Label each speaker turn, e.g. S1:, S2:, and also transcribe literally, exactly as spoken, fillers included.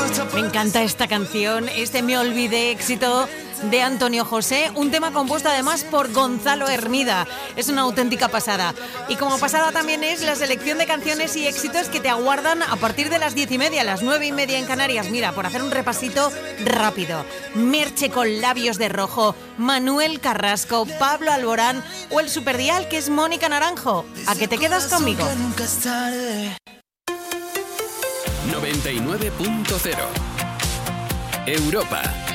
S1: Me encanta esta canción, este Me Olvidé, éxito de Antonio José, un tema compuesto además por Gonzalo Hermida. Es una auténtica pasada. Y como pasada también es la selección de canciones y éxitos que te aguardan a partir de las diez y media, las nueve y media en Canarias. Mira, por hacer un repasito rápido. Merche con Labios de Rojo, Manuel Carrasco, Pablo Alborán o el superdial que es Mónica Naranjo. ¿A que te quedas conmigo?
S2: noventa y nueve punto cero Europa.